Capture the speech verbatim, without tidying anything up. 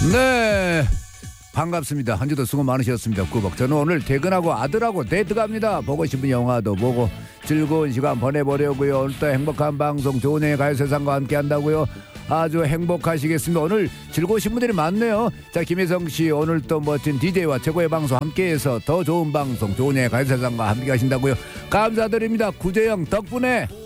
네, 반갑습니다. 한 주도 수고 많으셨습니다. 꾸벅. 저는 오늘 퇴근하고 아들하고 데이트 갑니다. 보고 싶은 영화도 보고 즐거운 시간 보내보려고요. 오늘도 행복한 방송 좋은 가요세상과 함께 한다고요. 아주 행복하시겠습니다. 오늘 즐거우신 분들이 많네요. 자, 김혜성씨 오늘 또 멋진 디제이와 최고의 방송 함께해서 더 좋은 방송 좋은 가요세상과 함께 하신다고요. 감사드립니다. 구재영 덕분에